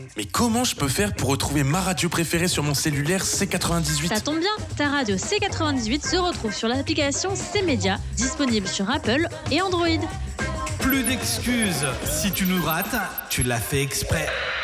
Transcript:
Mais comment je peux faire pour retrouver ma radio préférée sur mon cellulaire C98 ? Ça tombe bien, ta radio C98 se retrouve sur l'application C-Média, disponible sur Apple et Android. Plus d'excuses. Si tu nous rates, tu l'as fait exprès.